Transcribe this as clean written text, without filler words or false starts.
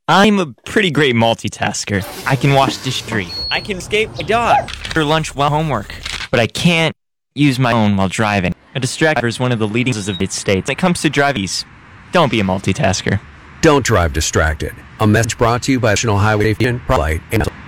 I'm a pretty great multitasker. I can wash dish tree. I can escape my dog for lunch while homework. But I can't use my phone while driving. A distractor is one of the leading causes of its states. When it comes to driving, don't be a multitasker. Don't drive distracted. A message brought to you by National Highway Safety and